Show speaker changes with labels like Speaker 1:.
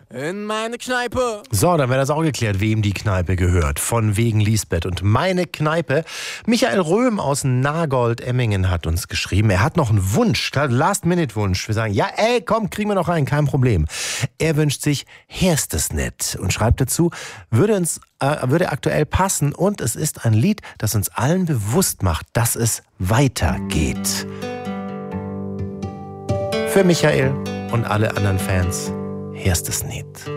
Speaker 1: in meine Kneipe.
Speaker 2: So, dann wäre das auch geklärt, wem die Kneipe gehört. Von wegen Lisbeth und meine Kneipe. Michael Röhm aus Nagold-Emmingen hat uns geschrieben. Er hat noch einen Wunsch, Last-Minute-Wunsch. Wir sagen, ja, ey, komm, kriegen wir noch rein, kein Problem. Er wünscht sich Herstesnet und schreibt dazu, würde aktuell passen und es ist ein Lied, das uns allen bewusst macht, dass es weitergeht. Für Michael und alle anderen Fans, Herstesnet.